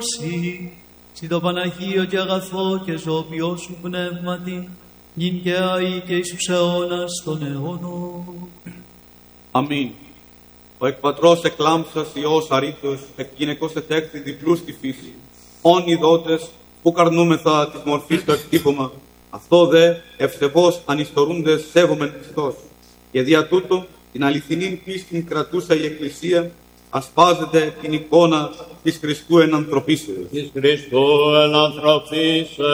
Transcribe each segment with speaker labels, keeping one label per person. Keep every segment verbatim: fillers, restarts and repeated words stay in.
Speaker 1: Συ το Παναγίο και αγαθό και ζωοποιό σου πνεύματι, νυν και αεί και εις τους αιώνας των αιώνων.
Speaker 2: Αμήν. Ο εκπατρός εκλάμψας Υιός αρήτως, εκ γυναικός ετέκτη διπλού στη φύση. Όν ειδότες, που καρνούμεθα της μορφής το εκτύπωμα, αυτό δε ευσεβώς ανιστορούντες σέβομεν Χριστός. Και δια τούτο την αληθινή πίστην κρατούσα η Εκκλησία, ασπάζεται την εικόνα της Χριστού ενανθρωπίσεως.
Speaker 3: Της Χριστού ενανθρωπίσεως.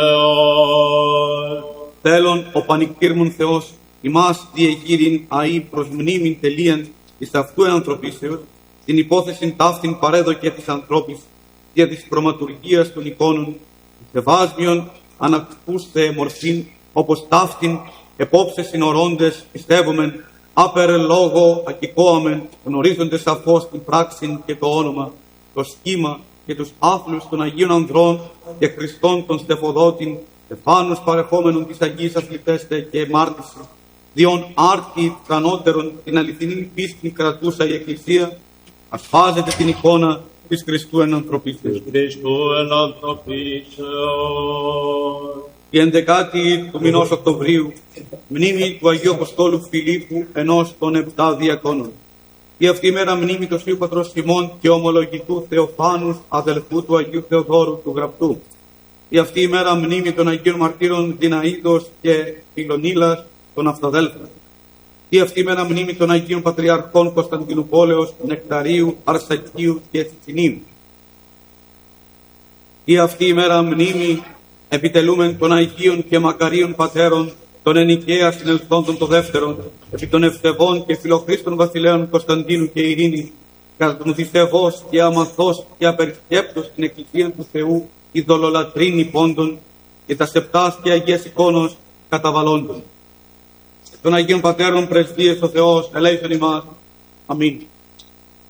Speaker 2: Θέλον ο πανικήρμον Θεός ημάς διεγείρην αεί προς μνήμην τελείαν εις αυτού ενανθρωπίσεως, την υπόθεσιν ταύτην παρέδοκε της ανθρώπης, δια της προματουργίας των εικόνων, σεβάσμιον ανακτούστε μορφήν, όπως ταύτην επόψε συνορώντες πιστεύομεν, άπερ λόγο ακηκόαμεν, γνωρίζοντες σαφώς την πράξην και το όνομα, το σχήμα και τους άθλους των Αγίων Ανδρών και Χριστών των Στεφοδότην, εφάνους παρεχόμενων της Αγίας Αθλητέστε και μάρτυση, διόν άρτη τρανότερον την αληθινή πίστη κρατούσα η Εκκλησία, ασφάζεται την εικόνα της Χριστού ενανθρωπίσεως.
Speaker 3: Χριστού ενανθρωπίσεως.
Speaker 2: Η ενδεκάτη του μηνός Οκτωβρίου, μνήμη του Αγίου Αποστόλου Φιλίππου, ενός των επτά διακόνων. Η αυτή μέρα μνήμη του Θείου Πατρός Σιμών και ομολογητού Θεοφάνους, αδελφού του Αγίου Θεοδόρου του Γραπτού. Η αυτή η μέρα μνήμη των Αγίων Μαρτύρων Δυναΐδος και Φιλονίλας των Αυταδέλφων. Η αυτή η μέρα μνήμη των Αγίων Πατριαρχών Κωνσταντινούπολεως, Νεκταρίου, Αρσακίου και Τσιτσινίου. Η αυτή η μέρα μνήμη επιτελούμεν των Αγίων και Μακαρίων Πατέρων των Ενικαία συνελθόντων το δεύτερον, επί των ευσεβών και φιλοχρήστων βασιλέων Κωνσταντίνου και Ειρήνης, κατά τον θησεβός και αμαθός και απερισκέπτος την Εκκλησία του Θεού, ειδωλολατρήν υπόντων και τα σεπτάς και Αγίας εικόνος καταβαλλόντων. Των Αγίων Πατέρων πρεσβείες ο Θεός ελέησον ημάς. Αμήν.